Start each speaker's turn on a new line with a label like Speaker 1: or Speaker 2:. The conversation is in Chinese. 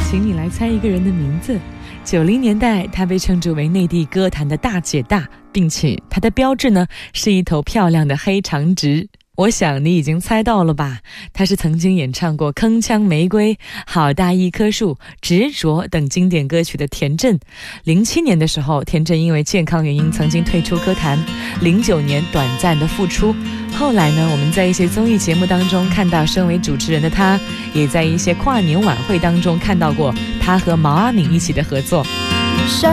Speaker 1: 请你来猜一个人的名字。90年代，她被称之为内地歌坛的大姐大，并且她的标志呢是一头漂亮的黑长直。我想你已经猜到了吧，她是曾经演唱过《铿锵玫瑰》、《好大一棵树》、《执着》等经典歌曲的田震。07年的时候，田震因为健康原因曾经退出歌坛，09年短暂的复出。后来呢，我们在一些综艺节目当中看到身为主持人的她，也在一些跨年晚会当中看到过她和毛阿敏一起的合作。